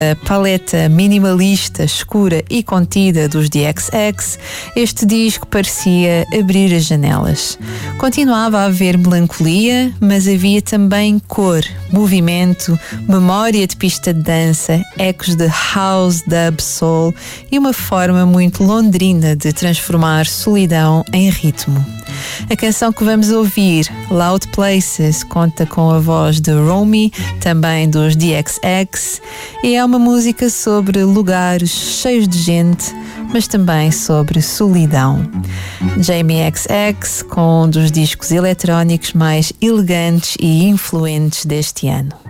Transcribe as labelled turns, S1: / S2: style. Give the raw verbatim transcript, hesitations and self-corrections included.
S1: A paleta minimalista, escura e contida dos D X X, este disco parecia abrir as janelas. Continuava a haver melancolia, mas havia também cor, movimento, memória de pista de dança, ecos de house, dub, soul e uma forma muito londrina de transformar solidão em ritmo. A canção que vamos ouvir, Loud Places, conta com a voz de Romy, também dos D X X, e é uma música sobre lugares cheios de gente, mas também sobre solidão. Jamie X X, com um dos discos eletrónicos mais elegantes e influentes deste ano.